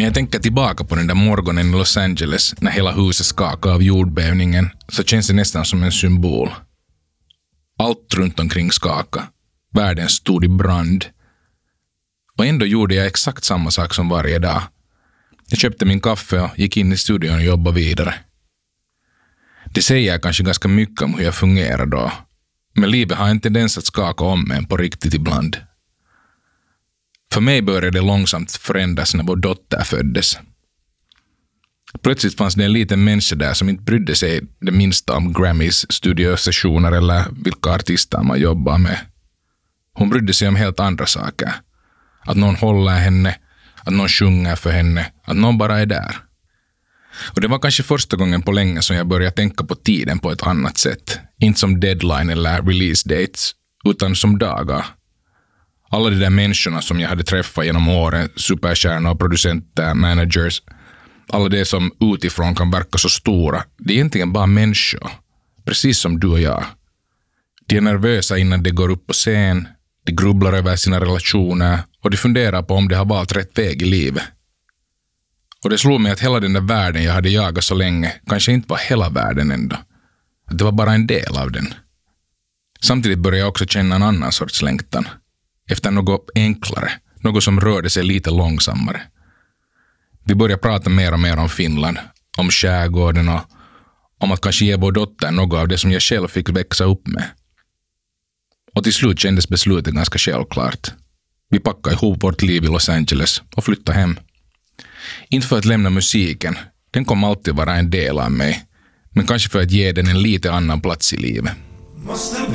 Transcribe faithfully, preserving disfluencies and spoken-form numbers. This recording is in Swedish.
Men jag tänker tillbaka på den där morgonen i Los Angeles när hela huset skakade av jordbävningen, så känns det nästan som en symbol. Allt runt omkring skakade. Världen stod i brand. Och ändå gjorde jag exakt samma sak som varje dag. Jag köpte min kaffe och gick in i studion och jobbade vidare. Det säger kanske ganska mycket om hur jag fungerar då. Men livet har en tendens att skaka om en på riktigt ibland. För mig började det långsamt förändras när vår dotter föddes. Plötsligt fanns det en liten människa där som inte brydde sig det minsta om Grammys studiosessioner eller vilka artister man jobbar med. Hon brydde sig om helt andra saker. Att någon håller henne, att någon sjunger för henne, att någon bara är där. Och det var kanske första gången på länge som jag började tänka på tiden på ett annat sätt. Inte som deadline eller release dates, utan som dagar. Alla de där människorna som jag hade träffat genom åren, superstjärnor, producenter, managers, alla de som utifrån kan verka så stora, det är egentligen bara människor. Precis som du och jag. De är nervösa innan de går upp på scen, de grubblar över sina relationer och de funderar på om de har valt rätt väg i livet. Och det slog mig att hela den där världen jag hade jagat så länge kanske inte var hela världen ändå. Att det var bara en del av den. Samtidigt började jag också känna en annan sorts längtan. Efter något enklare, något som rörde sig lite långsammare. Vi började prata mer och mer om Finland, om skärgården och om att kanske ge vår dotter något av det som jag själv fick växa upp med. Och till slut kändes beslutet ganska självklart. Vi packade ihop vårt liv i Los Angeles och flyttade hem. Inte för att lämna musiken, den kommer alltid vara en del av mig, men kanske för att ge den en lite annan plats i livet.